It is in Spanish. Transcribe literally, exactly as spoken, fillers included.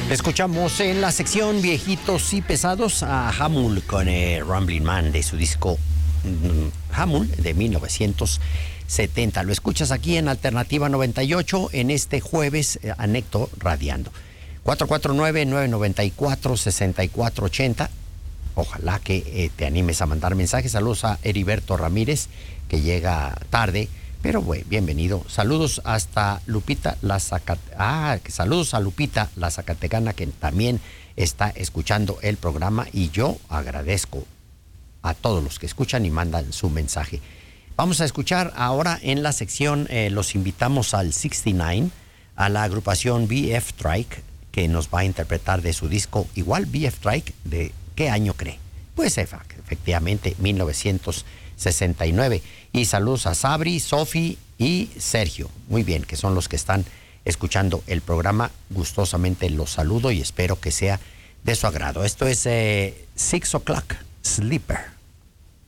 Escuchamos en la sección Viejitos y Pesados a Hamul con el Rumbling Man de su disco mm, Hamul de mil novecientos setenta. Lo escuchas aquí en Alternativa noventa y ocho en este jueves, eh, Anecto Radiando. cuatro cuatro nueve, nueve nueve cuatro, seis cuatro ocho cero. Ojalá que eh, te animes a mandar mensajes. Saludos a Heriberto Ramírez, que llega tarde. Pero bueno, bienvenido. Saludos hasta Lupita la Zacate... Ah, saludos a Lupita la Zacatecana, que también está escuchando el programa, y yo agradezco a todos los que escuchan y mandan su mensaje. Vamos a escuchar ahora en la sección, eh, los invitamos al sesenta y nueve, a la agrupación B F Strike, que nos va a interpretar de su disco, igual B F Strike, ¿de qué año cree? Pues efectivamente, mil novecientos sesenta y nueve. Y saludos a Sabri, Sofi y Sergio. Muy bien, que son los que están escuchando el programa. Gustosamente los saludo y espero que sea de su agrado. Esto es eh, Six O'Clock Sleeper.